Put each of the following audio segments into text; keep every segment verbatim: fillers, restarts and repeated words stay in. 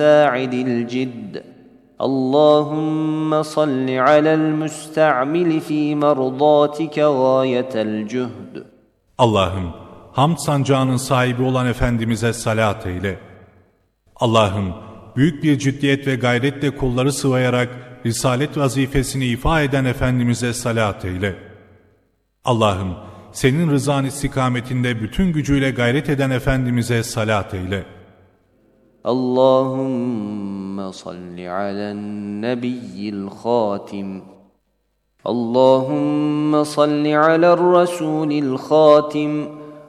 ساعد الجد اللهم صل على المستعمل في مرضاتك غاية الجهد. Allah'ım, hamd sancağının sahibi olan Efendimiz'e salat eyle. Allah'ım, büyük bir ciddiyet ve gayretle kulları sıvayarak risalet vazifesini ifa eden Efendimiz'e salat eyle. Allah'ım, senin rızan istikametinde bütün gücüyle gayret eden Efendimiz'e salat eyle. Allahümme salli alen nebiyyil khatim. Allahümme salli alel resulil khatim.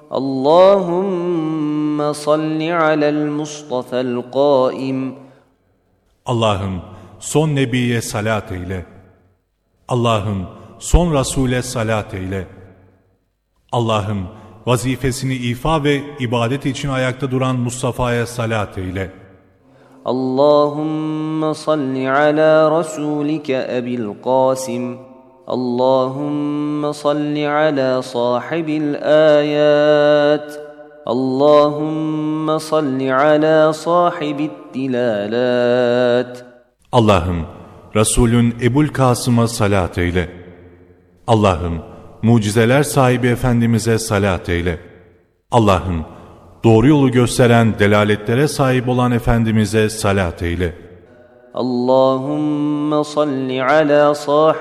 Allahümme salli alel Mustafa'l qaim. Allah'ım, son Nebi'ye salat eyle. Allah'ım, son Resul'e salat eyle. Allah'ım, vazifesini ifa ve ibadet için ayakta duran Mustafa'ya salat eyle. Allahümme salli ala Resulike Ebil Qasim. Allahümme salli ala sahibil ayat. Allahümme salli ala sahibid dilalat. Allah'ım, Resulün Ebul Kasım'a salat eyle. Allah'ım, mucizeler sahibi Efendimiz'e salat eyle. Allah'ım, doğru yolu gösteren delaletlere sahip olan Efendimiz'e salat eyle. Allahümme salli ala sahibid